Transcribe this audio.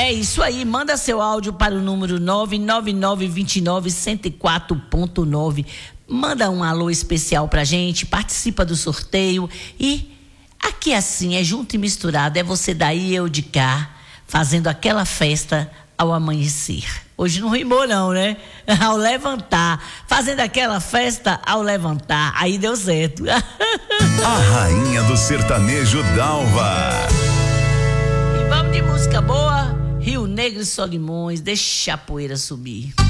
É isso aí, manda seu áudio para o número 99929-104.9. Manda um alô especial pra gente, participa do sorteio e aqui assim é junto e misturado, é você daí eu de cá, fazendo aquela festa ao amanhecer. Hoje não rimou não, né? Ao levantar, fazendo aquela festa ao levantar, aí deu certo. A rainha do sertanejo Dalva. E vamos de música boa, Rio Negro e Solimões, deixa a poeira subir.